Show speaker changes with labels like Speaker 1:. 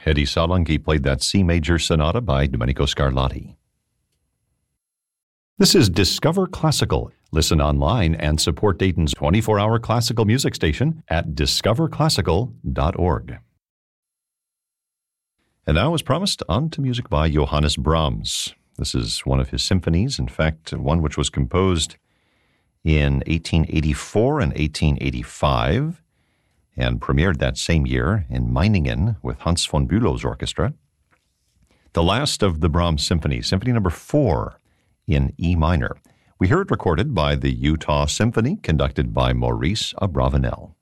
Speaker 1: Hedi Salangi played that C major sonata by Domenico Scarlatti. This is Discover Classical. Listen online and support Dayton's 24-hour classical music station at discoverclassical.org. And now, as promised, on to music by Johannes Brahms. This is one of his symphonies, in fact, one which was composed in 1884 and 1885 and premiered that same year in Meiningen with Hans von Bülow's orchestra. The last of the Brahms symphonies, Symphony Number 4 in E minor. We hear it recorded by the Utah Symphony, conducted by Maurice Abravanel.